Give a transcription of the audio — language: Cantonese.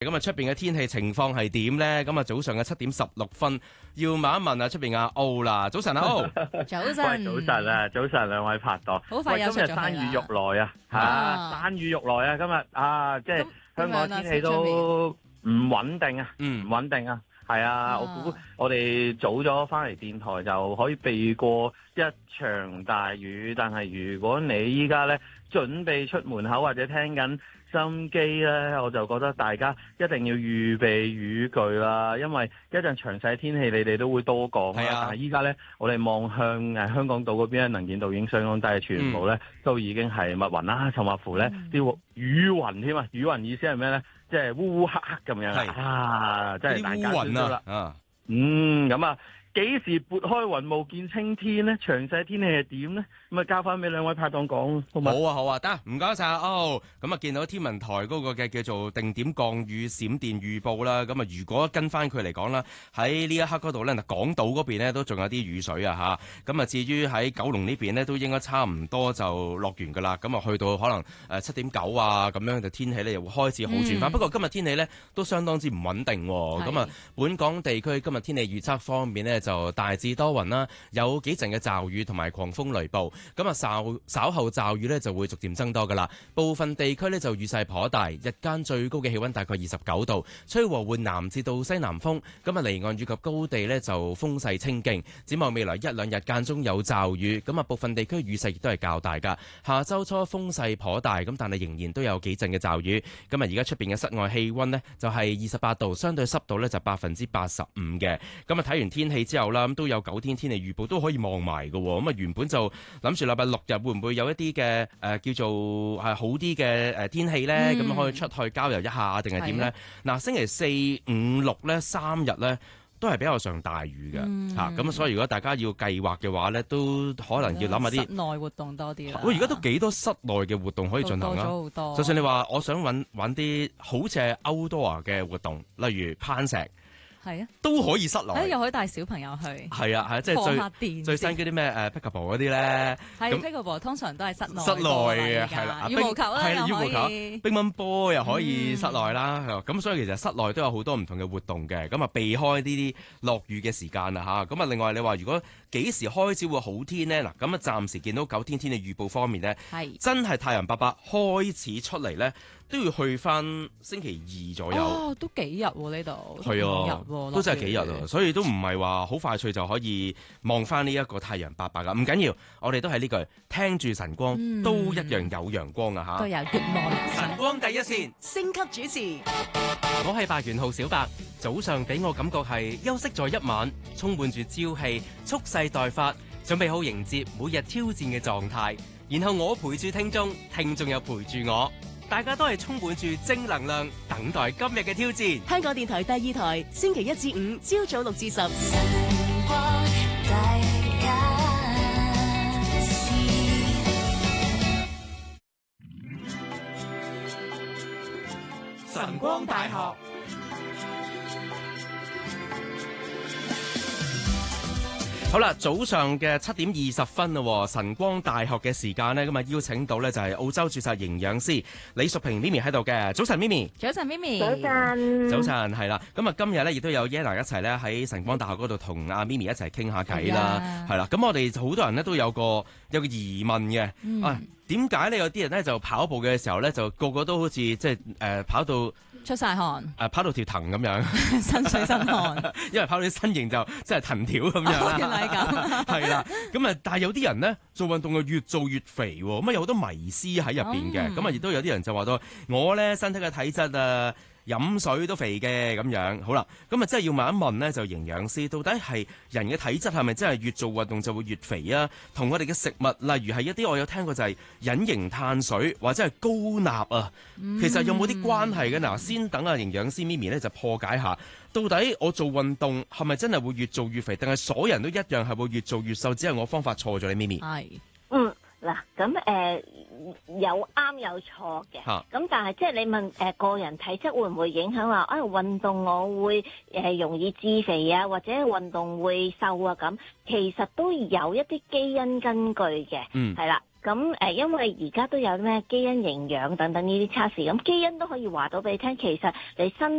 咁啊，出邊嘅天氣情況係點咧？咁啊，早上嘅7:16，要問一問啊，出邊阿歐啦。早晨啊，歐。 早晨。 早晨啊，早晨兩位拍檔。 好快又出咗去啦。 今日山雨欲來啊，山雨欲來啊，今日啊，即係香港天氣都唔穩定啊，唔穩定啊。係啊，我估我哋早咗翻嚟電台就可以避過一場大雨，但係如果你依家咧準備出門口或者聽緊心機咧，我就覺得大家一定要預備雨具啦，因為一陣詳細天氣你哋都會多講啦。但係依家咧，我哋望向香港島嗰邊能見度已經相當低，全部咧都已經係密雲啦，甚或乎咧啲雨雲添啊！雨雲意思係咩咧？即係烏烏黑黑咁樣啊！即係大家都知道啦。咁啊，幾時撥開雲霧見青天咧？詳細天氣係點咧？咁啊，交翻俾兩位拍檔講，好嘛？ 好啊，得，唔該晒啊。咁啊，見到天文台嗰個嘅叫做定點降雨閃電預報啦。咁啊，如果跟翻佢嚟講啦，喺呢一刻嗰度咧，港島嗰邊咧都仲有啲雨水啊嚇。咁啊，至於喺九龍呢邊咧，都應該差唔多就落完噶啦。咁啊，去到可能7:9啊咁樣，就天氣咧又會開始好轉翻。不過今日天氣咧都相當之唔穩定喎。咁啊，本港地區今日天氣預測方面呢，就大致多雲啦，有幾陣嘅驟雨同埋狂風雷暴。咁啊，稍後驟雨呢就會逐漸增多噶啦，部分地區呢就雨勢頗大，日間最高嘅氣溫大概29度，吹和緩南至到西南風。咁啊，離岸以及高地呢就風勢清勁。展望未來一兩日間中有驟雨，咁啊部分地區雨勢亦都係較大噶。下周初風勢頗大，咁但係仍然都有幾陣嘅驟雨。咁啊，而家出邊嘅室外氣溫呢就係28度，相對濕度呢就85%嘅。咁啊，睇完天氣之後啦，咁都有9天天氣預報都可以望埋㗎。咁啊，原本就諗住禮拜6日會唔會有一啲嘅叫做係好啲嘅天氣咧？咁可以出去郊遊一下定係點咧？嗱，星期4、5、6咧3日咧都係比較上大雨嘅嚇。咁所以如果大家要計劃嘅話咧，都可能要諗下啲室內活動多啲啦。 而家都幾多室內嘅活動可以進行啦。 多咗好多。 就算你話我想揾啲好似係 outdoor 嘅活動，例如攀石。 係啊， 都可以室內， 又可以帶小朋友去。 係啊，即係最新嗰啲咩Pickleball 嗰啲咧。 係 Pickleball 通常都係室內嘅，係啦。 羽毛球啦， 係羽毛球、乒乓波又可以室內啦。咁所以其實室內都有好多唔同嘅活動嘅。咁啊，避開呢啲落雨嘅時間啦嚇。咁啊，另外你話如果幾時開始會好天呢？嗱，咁啊暫時見到9天天氣預報方面呢，真係太陽伯伯開始出嚟呢，都要去翻星期2左右。 哦，都幾日喎呢度？ 係啊，都真係幾日啊，所以都唔係話好快脆就可以望翻呢一個太陽伯伯噶。唔緊要，我哋都係呢句，聽住晨光，都一樣有陽光啊嚇。 都有月望。 晨光第一線， 升級主持。 我係白元浩小白，早上俾我感覺係休息咗一晚，充滿住朝氣，蓄勢待發，準備好迎接每日挑戰嘅狀態。然後我陪住聽眾，聽眾又陪住我。大家都係充滿住正能量，等待今日嘅挑戰。 香港電台第2台，星期1至5朝早6至10。 晨光大學。好啦，早上嘅7:20啦，晨光大學嘅時間呢，咁啊邀請到呢就係澳洲註冊營養師李淑萍咪咪喺度嘅。早晨咪咪。 早晨咪咪。 早晨。 早晨係啦，咁啊今日呢，亦都有 Yana 一齊呢喺晨光大學嗰度同阿咪咪一齊傾下偈啦，係啦，咁我哋好多人呢都有個疑問嘅，點解呢有啲人呢就跑步嘅時候呢，就個個都好似即係跑到出晒汗， 跑到條藤咁樣， 身水身汗， 因為跑到啲身形就即係藤條咁樣啦。 原來咁， 係啦，咁啊，但係有啲人呢做運動啊越做越肥喎，咁啊有好多迷思喺入邊嘅，咁啊亦都有啲人就話到我呢身體嘅體質啊。飲水都肥嘅咁樣，好啦，咁啊真係要問一問呢，就營養師到底係人嘅體質係咪真係越做運動就會越肥啊？同我哋嘅食物，例如係一啲我有聽過就係隱形碳水或者係高鈉啊，其實有冇啲關係嘅？嗱，先等阿營養師咪咪呢就破解下，到底我做運動係咪真係會越做越肥，定係所有人都一樣係會越做越瘦？只係我方法錯咗你咪咪？ 係， 嗱，咁有啱有錯嘅，咁但係即係你問個人體質會唔會影響話運動我會容易致肥啊，或者運動會瘦啊咁，其實都有一啲基因根據嘅，係啦。 咁因為而家都有咩基因營養等等呢啲測試，咁基因都可以話到俾你聽，其實你身